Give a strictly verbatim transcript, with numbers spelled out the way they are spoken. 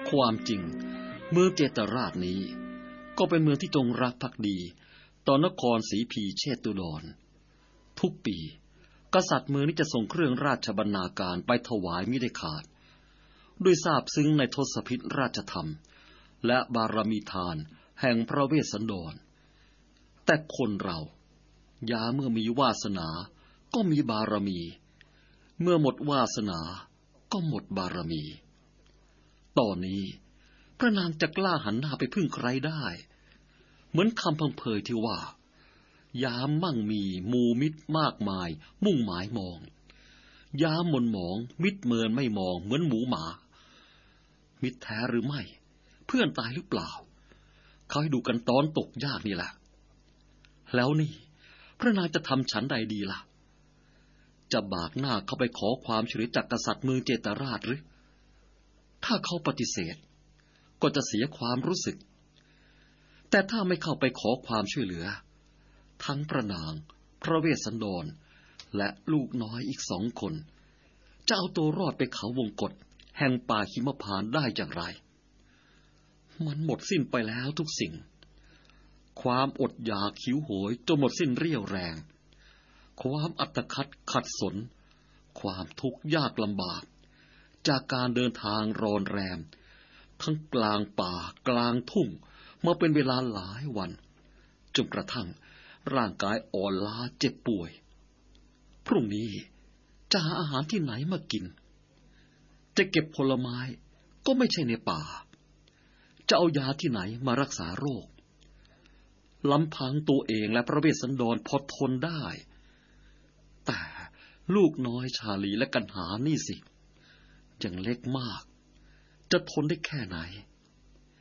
ความจริงเมืองเจตราชนี้ก็เป็นเมืองที่จงรักภักดีต่อนครศรีพีเชตุดรทุกปีกษัตริย์เมืองนี้จะส่งเครื่องราชบรรณาการไปถวายมิได้ขาดด้วยทราบซึ้งในทศพิธราชธรรมและบารมีทานแห่งพระเวสสันดรแต่คนเรายาเมื่อมีวาสนาก็มีบารมีเมื่อหมดวาสนาก็หมดบารมีตอนนี้พระนางจะกล้าหันหน้าไปพึ่งใครได้เหมือนคำพังเพยที่ว่ายามมั่งมีหมู่มิตรมากมายมุ่งหมายมองยามหม่นหมองมิตรเมินไม่มองเหมือนหมูหมามิตรแท้หรือไม่เพื่อนตายหรือเปล่าเขาให้ดูกันตอนตกยากนี่แหละแล้วนี่พระนางจะทำฉันใดดีล่ะจะบากหน้าเข้าไปขอความช่วยเหลือจากกษัตริย์เมืองเจตราชหรือถ้าเขาปฏิเสธก็จะเสียความรู้สึกแต่ถ้าไม่เข้าไปขอความช่วยเหลือทั้งพระนางพระเวสสันดรและลูกน้อยอีกสองคนจะเอาตัวรอดไปเขาวงกฏแห่งป่าหิมพานต์ได้อย่างไรมันหมดสิ้นไปแล้วทุกสิ่งความอดอยากหิวโหยจนหมดสิ้นเรี่ยวแรงความอัตคัดขัดสนความทุกข์ยากลำบากจากการเดินทางรอนแรมทั้งกลางป่ากลางทุ่งมาเป็นเวลาหลายวันจนกระทั่งร่างกายอ่อนล้าเจ็บป่วยพรุ่งนี้จะหาอาหารที่ไหนมากินจะเก็บผลไม้ก็ไม่ใช่ในป่าจะเอายาที่ไหนมารักษาโรคลำพังตัวเองและพระเวสสันดรพอทนได้แต่ลูกน้อยชาลีและกันหานี่สิยังเล็กมากจะทนได้แค่ไหน